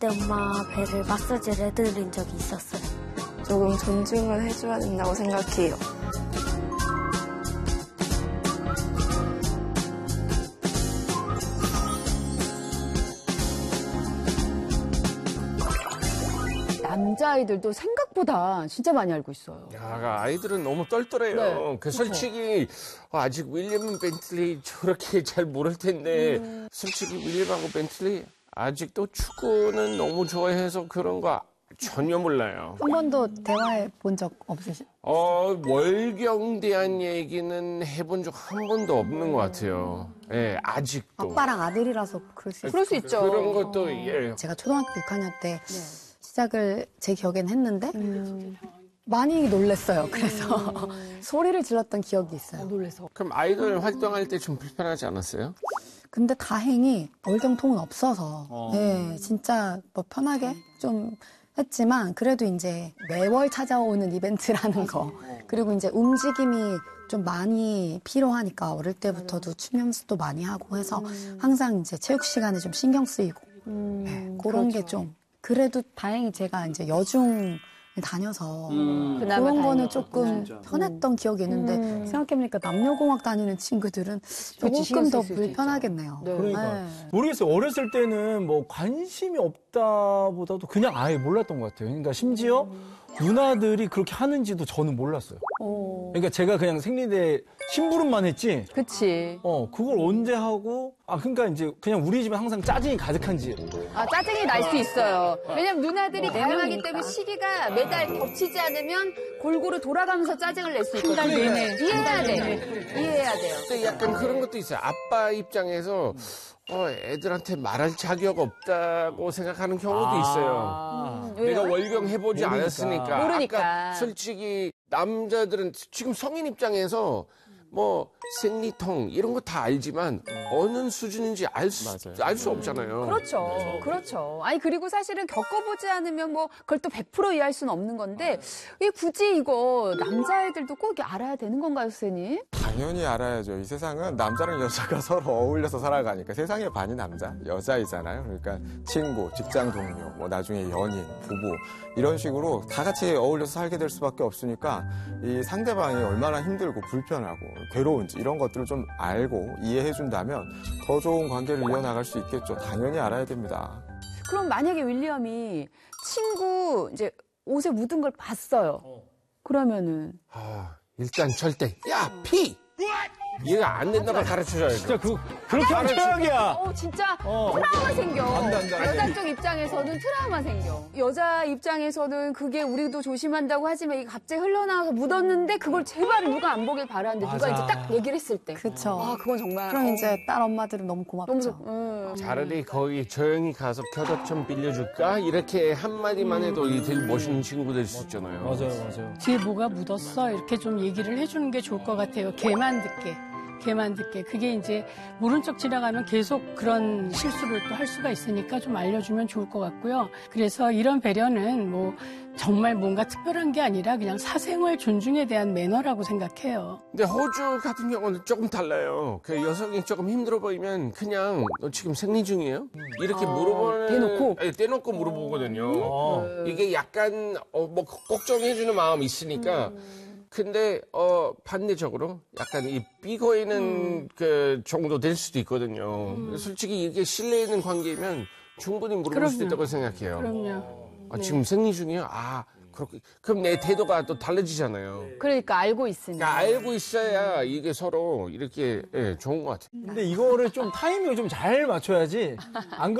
때 엄마 배를 마사지를 해드린 적이 있었어요. 조금 존중을 해줘야 된다고 생각해요. 남자아이들도 생각보다 진짜 많이 알고 있어요. 야, 아이들은 너무 똘똘해요. 네, 솔직히 아직 윌리엄 벤틀리 저렇게 잘 모를 텐데 솔직히 윌리엄하고 벤틀리 아직도 축구는 너무 좋아해서 그런 거 전혀 몰라요. 한 번도 대화해 본 적 없으시죠? 월경 대한 얘기는 해본 적 한 번도 없는 것 같아요. 예, 아직도. 아빠랑 아들이라서 그럴 수 있어요. 그럴 수 있죠. 그런 것도, 예. 제가 초등학교 6학년 때 시작을 제 기억엔 했는데 많이 놀랬어요. 그래서 소리를 질렀던 기억이 있어요. 놀래서. 그럼 아이돌 활동할 때 좀 불편하지 않았어요? 근데 다행히 월경통은 없어서 네, 진짜 뭐 편하게 좀 했지만 그래도 이제 매월 찾아오는 이벤트라는 거 그리고 이제 움직임이 좀 많이 필요하니까 어릴 때부터도 춤 연습도 많이 하고 해서 항상 이제 체육 시간에 좀 신경 쓰이고 네, 그런 게 좀 그래도 다행히 제가 이제 여중을 다녀서 그런 거는 조금 편했던 기억이 있는데 생각해보니까 남녀공학 다니는 친구들은 조금 더 불편하겠네요. 네. 그러니까. 네. 모르겠어요. 어렸을 때는 뭐 관심이 없다보다도 그냥 아예 몰랐던 것 같아요. 그러니까 심지어 누나들이 그렇게 하는지도 저는 몰랐어요. 그러니까 제가 그냥 생리대 심부름만 했지. 그치. 그걸 언제 하고, 그러니까 이제 그냥 우리 집은 항상 짜증이 가득한 집. 짜증이 날 수 있어요. 왜냐면 누나들이 다양하기 때문에 시기가 매달 겹치지 않으면 골고루 돌아가면서 짜증을 낼 수 있거든요. 이해해야 돼요. 이해해야 돼요. 근데 약간 그런 것도 있어요. 아빠 입장에서 애들한테 말할 자격 없다고 생각하는 경우도 있어요. 내가 월경 해보지 않았으니까. 모르니까. 아까 솔직히 남자들은 지금 성인 입장에서 뭐 생리통 이런 거 다 알지만 어느 수준인지 알 수 없잖아요. 그렇죠. 그렇죠. 아니, 그리고 사실은 겪어보지 않으면 뭐 그걸 또 100% 이해할 수는 없는 건데 왜 굳이 이거 남자애들도 꼭 알아야 되는 건가요, 선생님? 당연히 알아야죠. 이 세상은 남자랑 여자가 서로 어울려서 살아가니까 세상의 반이 남자, 여자이잖아요. 그러니까 친구, 직장 동료, 뭐 나중에 연인, 부부 이런 식으로 다 같이 어울려서 살게 될 수밖에 없으니까 이 상대방이 얼마나 힘들고 불편하고 괴로운지 이런 것들을 좀 알고 이해해준다면 더 좋은 관계를 이어나갈 수 있겠죠. 당연히 알아야 됩니다. 그럼 만약에 윌리엄이 친구 이제 옷에 묻은 걸 봤어요. 그러면은 일단 절대 피! 얘가 안 된다고 가르쳐줘야죠. 진짜 그렇게 하면 최악이야. 진짜 트라우마 생겨. 안 돼. 여자 쪽 입장에서는 트라우마 생겨. 여자 입장에서는 그게 우리도 조심한다고 하지만 이게 갑자기 흘러나와서 묻었는데 그걸 제발 누가 안 보길 바라는데 누가 이제 딱 얘기를 했을 때. 그쵸. 그건 정말. 그럼 이제 딸 엄마들은 너무 고맙죠. 차라리 거기 조용히 가서 켜덕 좀 빌려줄까? 이렇게 한마디만 해도 되게 멋있는 친구 될 수 있잖아요. 맞아요. 뒤에 뭐가 묻었어? 이렇게 좀 얘기를 해주는 게 좋을 것 같아요. 걔만 듣게. 그게 이제 모른 척 지나가면 계속 그런 실수를 또 할 수가 있으니까 좀 알려주면 좋을 것 같고요. 그래서 이런 배려는 뭐 정말 뭔가 특별한 게 아니라 그냥 사생활 존중에 대한 매너라고 생각해요. 근데 호주 같은 경우는 조금 달라요. 그 여성이 조금 힘들어 보이면 그냥 너 지금 생리 중이에요? 이렇게 물어보는 떼놓고 물어보거든요. 이게 약간 뭐 걱정해주는 마음이 있으니까. 근데 반대적으로 약간 이 삐거이는 그 정도 될 수도 있거든요. 솔직히 이게 신뢰 있는 관계면 충분히 물어볼 수 있다고 생각해요. 그럼요. 지금 생리 중이에요? 그렇게. 그럼 내 태도가 또 달라지잖아요. 그러니까 알고 있으니까. 그러니까 알고 있어야 이게 서로 이렇게 좋은 것 같아요. 근데 이거를 좀 타이밍을 좀 잘 맞춰야지. 안